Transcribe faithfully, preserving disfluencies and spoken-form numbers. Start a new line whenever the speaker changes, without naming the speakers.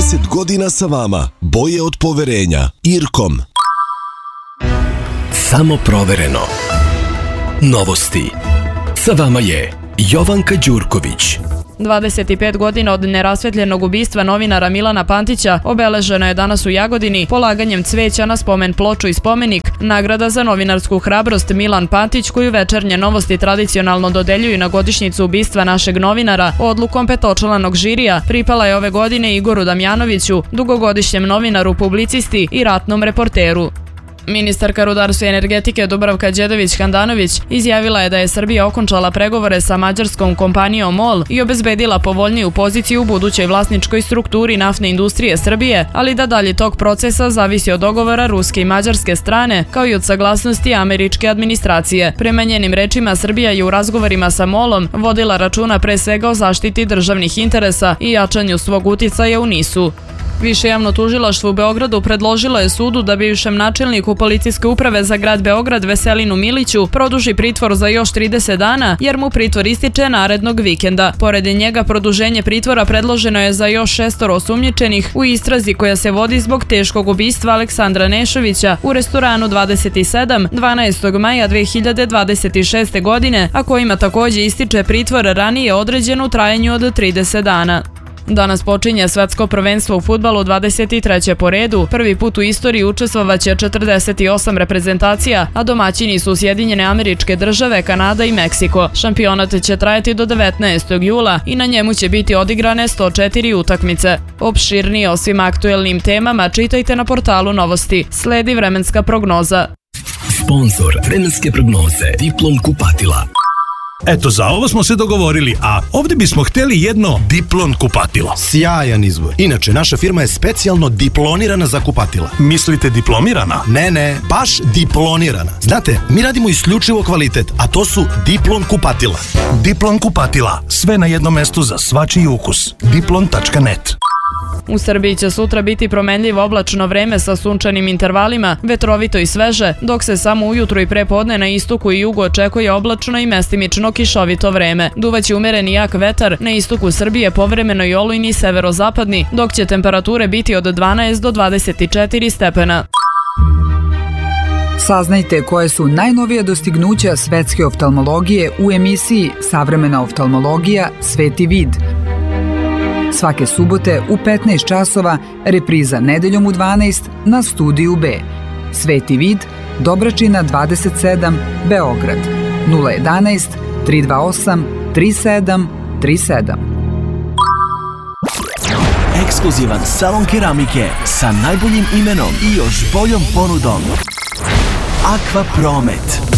dvadeset godina sa vama. Boje od poverenja. Irkom.
Samo provereno. Novosti. Sa vama je Jovanka Đurković.
dvadeset pet godina od nerasvetljenog ubistva novinara Milana Pantića obeleženo je danas u Jagodini polaganjem cveća na spomen ploču i spomenik, nagrada za novinarsku hrabrost Milan Pantić, koju Večernje novosti tradicionalno dodeljuju na godišnjicu ubistva našeg novinara, odlukom petočlanog žirija pripala je ove godine Igoru Damjanoviću, dugogodišnjem novinaru, publicisti i ratnom reporteru. Ministarka rudarstva i energetike Dubravka Đedović-Handanović izjavila je da je Srbija okončala pregovore sa mađarskom kompanijom MOL i obezbedila povoljniju poziciju u budućoj vlasničkoj strukturi naftne industrije Srbije, ali da dalje tog procesa zavisi od dogovora ruske i mađarske strane, kao i od saglasnosti američke administracije. Prema njenim rečima, Srbija je u razgovorima sa MOL-om vodila računa pre svega o zaštiti državnih interesa i jačanju svog uticaja u NIS-u. Više javno tužilaštvo u Beogradu predložilo je sudu da bivšem načelniku policijske uprave za grad Beograd Veselinu Miliću produži pritvor za još trideset dana, jer mu pritvor ističe narednog vikenda. Pored njega, produženje pritvora predloženo je za još šestoro osumnjičenih u istrazi koja se vodi zbog teškog ubistva Aleksandra Nešovića u restoranu dvadeset sedam dvanaestog maja dve hiljade dvadeset šeste. godine, a kojima takođe ističe pritvor ranije određen u trajanju od trideset dana. Danas počinje svetsko prvenstvo u fudbalu dvadeset treće po redu. Prvi put u istoriji učestvovaće četrdeset osam reprezentacija, a domaćini su Sjedinjene Američke Države, Kanada i Meksiko. Šampionat će trajati do devetnaestog jula i na njemu će biti odigrane sto četiri utakmice. Opširnije o svim aktuelnim temama čitajte na portalu Novosti. Sledi vremenska prognoza.
Sponzor vremenske prognoze Diplom kupatila.
Eto, za ovo smo se dogovorili, a ovdje bismo htjeli jedno Diplon kupatilo.
Sjajan izbor. Inače, naša firma je specijalno diplonirana za kupatila.
Mislite diplomirana?
Ne, ne, baš diplonirana. Znate, mi radimo isključivo kvalitet, a to su Diplon kupatila.
Diplon kupatila. Sve na jednom mestu za svačiji ukus. diplon tačka net.
U Srbiji će sutra biti promenljivo oblačno vreme sa sunčanim intervalima, vetrovito i sveže, dok se samo ujutru i prepodne na istoku i jugu očekuje oblačno i mestimično kišovito vreme. Duvaće umereni jak vetar, na istoku Srbije povremeno i olujni severozapadni, dok će temperature biti od dvanaest do dvadeset četiri stepena.
Saznajte koje su najnovije dostignuća svetske oftalmologije u emisiji Savremena oftalmologija – Sveti vid. Svake subote u petnaest časova, repriza nedeljom u dvanaest na Studiju B. Sveti vid, Dobračina dvadeset sedam, Beograd. nula jedanaest tri dva osam tri sedam tri sedam.
Ekskluzivan salon keramike sa najboljim imenom i još boljom ponudom. Aqua Promet.